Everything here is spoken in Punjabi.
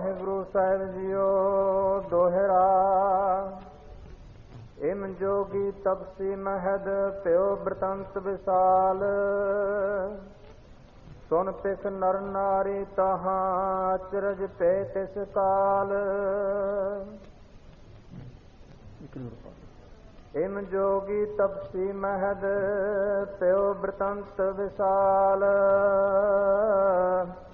ਵਾਹਿਗੁਰੂ ਸਾਹਿਬ ਜੀਓ ਦੋਹਰਾ। ਇਮ ਜੋਗੀ ਤਪਸੀ ਮਹਦ ਪਿਓ ਬ੍ਰਤੰਤ ਵਿਸਾਲ। ਸੁਨ ਤਿਸ ਨਰ ਨਾਰੀ ਤਹਾਂ ਅਚਰਜ ਪੈ ਤਿਸ ਕਾਲ। ਇਮ ਜੋਗੀ ਤਪਸੀ ਮਹਦ ਪਿਓ ਬ੍ਰਤੰਤ ਵਿਸਾਲ।